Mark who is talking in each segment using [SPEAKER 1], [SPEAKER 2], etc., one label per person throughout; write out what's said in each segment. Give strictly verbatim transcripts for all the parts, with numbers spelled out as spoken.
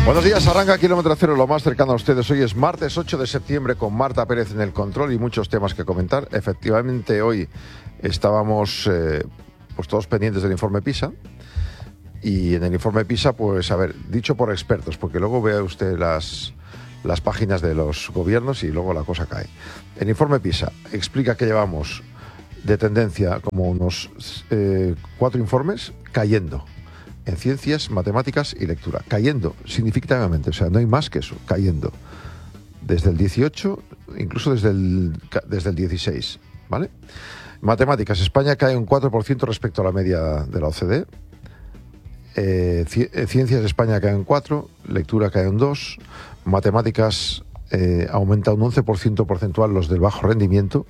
[SPEAKER 1] Buenos días, arranca Kilómetro Cero, lo más cercano a ustedes. Hoy es martes ocho de septiembre con Marta Pérez en el control y muchos temas que comentar. Efectivamente, hoy estábamos eh, pues todos pendientes del informe PISA. Y en el informe PISA, pues a ver, dicho por expertos, porque luego vea usted las, las páginas de los gobiernos y luego la cosa cae. El informe PISA explica que llevamos de tendencia como unos eh, cuatro informes cayendo en ciencias, matemáticas y lectura. Cayendo significativamente, o sea, no hay más que eso, cayendo. Desde el dieciocho, incluso desde el, desde el dieciséis, ¿vale? Matemáticas, España cae un cuatro por ciento respecto a la media de la O C D. Eh, ciencias, España cae un cuatro, lectura cae un dos, matemáticas eh, aumenta un once por ciento porcentual los del bajo rendimiento.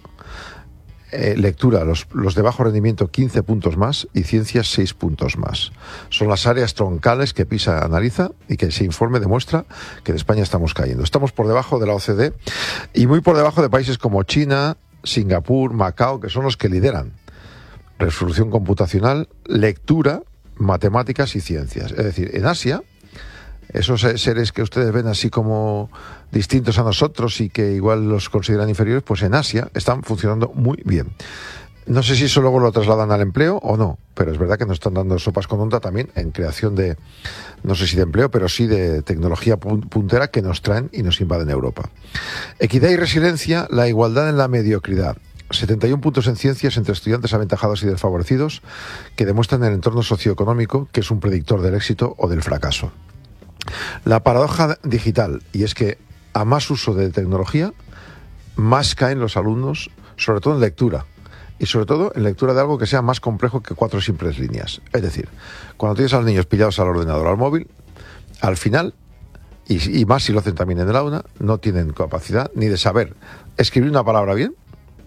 [SPEAKER 1] Eh, lectura, los, los de bajo rendimiento quince puntos más y ciencias seis puntos más. Son las áreas troncales que PISA analiza y que ese informe demuestra que en España estamos cayendo. Estamos por debajo de la O C D y muy por debajo de países como China, Singapur, Macao, que son los que lideran resolución computacional, lectura, matemáticas y ciencias. Es decir, en Asia, esos seres que ustedes ven así como distintos a nosotros y que igual los consideran inferiores, pues en Asia están funcionando muy bien. No sé si eso luego lo trasladan al empleo o no, pero es verdad que nos están dando sopas con unta también en creación de, no sé si de empleo, pero sí de tecnología puntera que nos traen y nos invaden Europa. Equidad y resiliencia, la igualdad en la mediocridad. setenta y uno puntos en ciencias entre estudiantes aventajados y desfavorecidos que demuestran el entorno socioeconómico que es un predictor del éxito o del fracaso. La paradoja digital, y es que a más uso de tecnología, más caen los alumnos, sobre todo en lectura, y sobre todo en lectura de algo que sea más complejo que cuatro simples líneas. Es decir, cuando tienes a los niños pillados al ordenador o al móvil, al final, y, y más si lo hacen también en el aula, no tienen capacidad ni de saber escribir una palabra bien,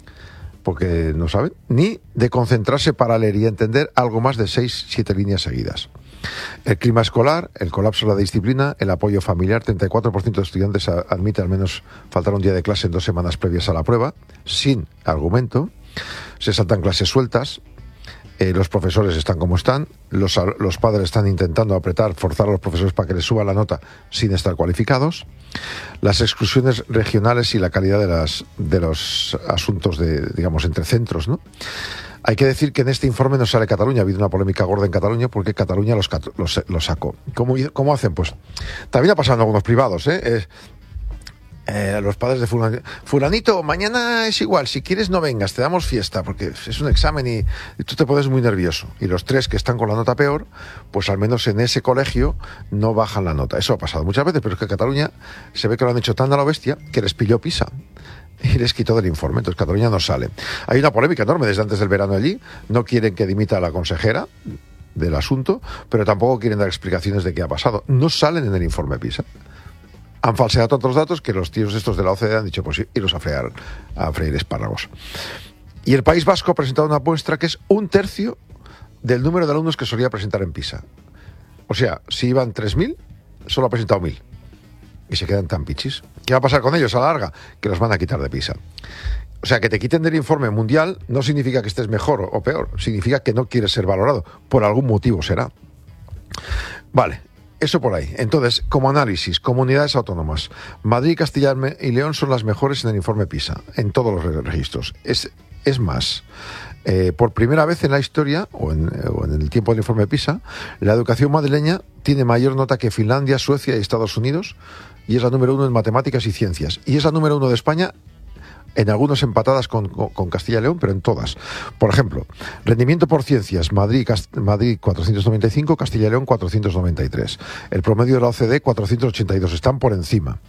[SPEAKER 1] porque no saben, ni de concentrarse para leer y entender algo más de seis, siete líneas seguidas. El clima escolar, el colapso de la disciplina, el apoyo familiar, treinta y cuatro por ciento de estudiantes admite al menos faltar un día de clase en dos semanas previas a la prueba, sin argumento, se saltan clases sueltas, eh, los profesores están como están, los, los padres están intentando apretar, forzar a los profesores para que les suba la nota sin estar cualificados, las exclusiones regionales y la calidad de, las, de los asuntos de, digamos, entre centros, ¿no? Hay que decir que en este informe no sale Cataluña. Ha habido una polémica gorda en Cataluña porque Cataluña los, los, los sacó. ¿Cómo, ¿Cómo hacen? Pues también ha pasado en algunos privados, ¿eh? Eh, eh, los padres de fulanito, fulanito, mañana es igual, si quieres no vengas, te damos fiesta, porque es un examen y, y tú te pones muy nervioso. Y los tres que están con la nota peor, pues al menos en ese colegio no bajan la nota. Eso ha pasado muchas veces, pero es que Cataluña se ve que lo han hecho tan a la bestia que les pilló PISA y les quitó del informe, entonces Cataluña no sale. Hay una polémica enorme desde antes del verano allí, no quieren que dimita a la consejera del asunto, pero tampoco quieren dar explicaciones de qué ha pasado. No salen en el informe PISA. Han falseado tantos datos que los tíos estos de la O C D han dicho, pues iros a freír, a freír espárragos. Y el País Vasco ha presentado una muestra que es un tercio del número de alumnos que solía presentar en PISA. O sea, si iban tres mil, solo ha presentado mil. Y se quedan tan pichis. ¿Qué va a pasar con ellos a la larga? Que los van a quitar de PISA. O sea, que te quiten del informe mundial no significa que estés mejor o peor. Significa que no quieres ser valorado. Por algún motivo será. Vale, eso por ahí. Entonces, como análisis, comunidades autónomas. Madrid, Castilla y León son las mejores en el informe PISA. En todos los registros. Es, es más, eh, por primera vez en la historia, o en, o en el tiempo del informe PISA, la educación madrileña tiene mayor nota que Finlandia, Suecia y Estados Unidos, y es la número uno en matemáticas y ciencias. Y es la número uno de España, en algunas empatadas con, con, con Castilla y León, pero en todas. Por ejemplo, rendimiento por ciencias, Madrid, Cast- Madrid cuatrocientos noventa y cinco, Castilla y León cuatrocientos noventa y tres. El promedio de la O C D cuatrocientos ochenta y dos, están por encima.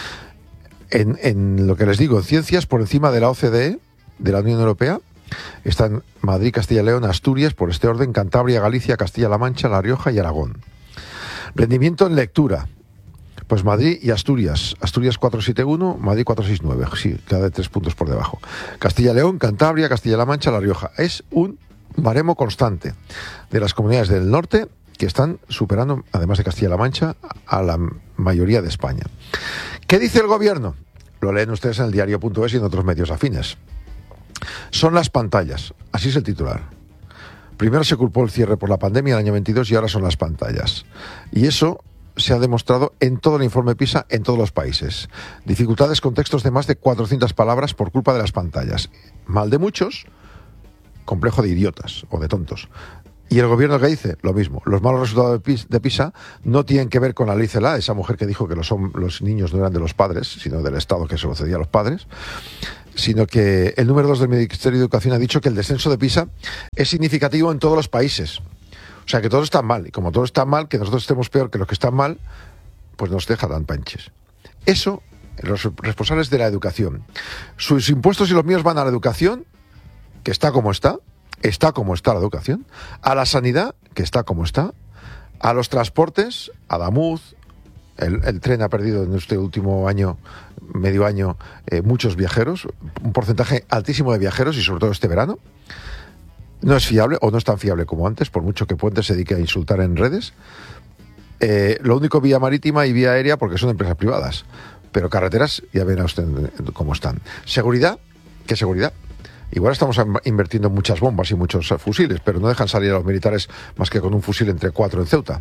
[SPEAKER 1] En, en lo que les digo, en ciencias, por encima de la O C D, de la Unión Europea, están Madrid, Castilla y León, Asturias, por este orden, Cantabria, Galicia, Castilla-La Mancha, La Rioja y Aragón. Rendimiento en lectura. Pues Madrid y Asturias. Asturias cuatrocientos setenta y uno, Madrid cuatrocientos sesenta y nueve. Sí, cada tres puntos por debajo. Castilla y León, Cantabria, Castilla-La Mancha, La Rioja. Es un baremo constante de las comunidades del norte que están superando, además de Castilla-La Mancha, a la mayoría de España. ¿Qué dice el gobierno? Lo leen ustedes en el diario punto es y en otros medios afines. Son las pantallas. Así es el titular. Primero se culpó el cierre por la pandemia el año veintidós y ahora son las pantallas. Y eso se ha demostrado en todo el informe PISA en todos los países. Dificultades con textos de más de cuatrocientas palabras por culpa de las pantallas. Mal de muchos, complejo de idiotas o de tontos. Y el gobierno que dice lo mismo. Los malos resultados de PISA no tienen que ver con la ley Celaá, esa mujer que dijo que los, los niños no eran de los padres, sino del Estado que se lo cedía a los padres, sino que el número dos del Ministerio de Educación ha dicho que el descenso de PISA es significativo en todos los países. O sea, que todos están mal. Y como todos están mal, que nosotros estemos peor que los que están mal, pues nos dejan panches. Eso, los responsables de la educación. Sus impuestos y los míos van a la educación, que está como está, está como está la educación, a la sanidad, que está como está, a los transportes, a Damuz, el, el tren ha perdido en este último año, medio año, eh, muchos viajeros, un porcentaje altísimo de viajeros y sobre todo este verano. No es fiable, o no es tan fiable como antes, por mucho que Puente se dedique a insultar en redes. Eh, lo único vía marítima y vía aérea porque son empresas privadas, pero carreteras ya ven a usted cómo están. Seguridad, ¿qué seguridad? Igual estamos invirtiendo en muchas bombas y muchos fusiles, pero no dejan salir a los militares más que con un fusil entre cuatro en Ceuta.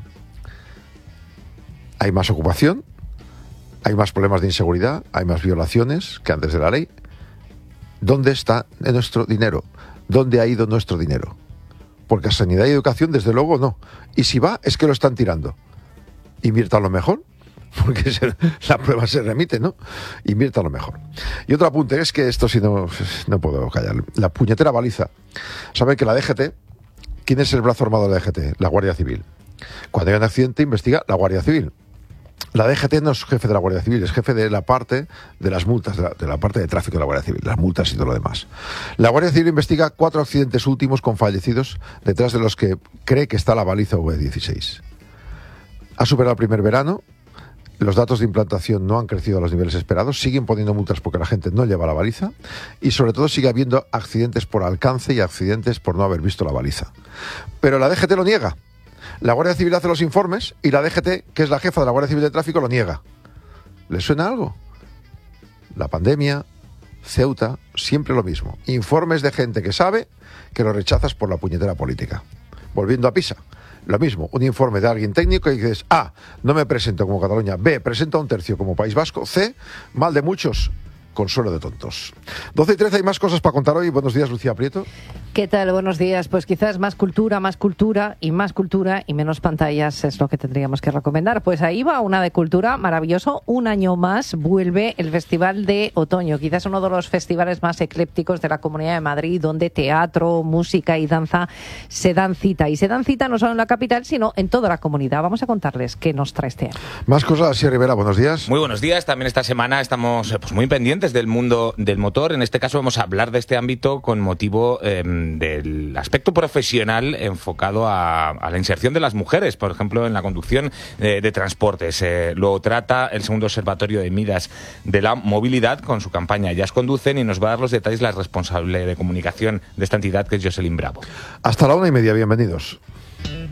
[SPEAKER 1] Hay más ocupación, hay más problemas de inseguridad, hay más violaciones que antes de la ley. ¿Dónde está nuestro dinero? ¿Dónde ha ido nuestro dinero? Porque a sanidad y educación, desde luego, no. Y si va, es que lo están tirando. Inviértanlo mejor, porque se, la prueba se remite, ¿no? Inviértanlo mejor. Y otro apunte, es que esto sí no, no puedo callar. La puñetera baliza. Saben que la D G T, ¿quién es el brazo armado de la D G T? La Guardia Civil. Cuando hay un accidente, investiga la Guardia Civil. La D G T no es jefe de la Guardia Civil, es jefe de la parte de las multas, de la, de la parte de tráfico de la Guardia Civil, las multas y todo lo demás. La Guardia Civil investiga cuatro accidentes últimos con fallecidos, detrás de los que cree que está la baliza V dieciséis. Ha superado el primer verano, los datos de implantación no han crecido a los niveles esperados, siguen poniendo multas porque la gente no lleva la baliza y sobre todo sigue habiendo accidentes por alcance y accidentes por no haber visto la baliza. Pero la D G T lo niega. La Guardia Civil hace los informes y la D G T, que es la jefa de la Guardia Civil de Tráfico, lo niega. ¿Les suena algo? La pandemia, Ceuta, siempre lo mismo. Informes de gente que sabe que lo rechazas por la puñetera política. Volviendo a PISA, lo mismo. Un informe de alguien técnico y dices, A, no me presento como Cataluña. B, presento a un tercio como País Vasco. C, mal de muchos, consuelo de tontos. doce y trece, hay más cosas para contar hoy. Buenos días, Lucía Prieto.
[SPEAKER 2] ¿Qué tal? Buenos días. Pues quizás más cultura, más cultura y más cultura y menos pantallas es lo que tendríamos que recomendar. Pues ahí va una de cultura, maravilloso. Un año más vuelve el Festival de Otoño, quizás uno de los festivales más eclépticos de la Comunidad de Madrid, donde teatro, música y danza se dan cita. Y se dan cita no solo en la capital, sino en toda la comunidad. Vamos a contarles qué nos trae este año.
[SPEAKER 1] Más cosas, Asier Rivera, buenos días.
[SPEAKER 3] Muy buenos días. También esta semana estamos pues, muy pendientes del mundo del motor. En este caso vamos a hablar de este ámbito con motivo eh, del aspecto profesional enfocado a, a la inserción de las mujeres, por ejemplo, en la conducción de, de transportes. Eh, lo trata el segundo observatorio de Midas de la movilidad con su campaña Ellas Conducen y nos va a dar los detalles la responsable de comunicación de esta entidad, que es Jocelyn Bravo.
[SPEAKER 1] Hasta la una y media, bienvenidos.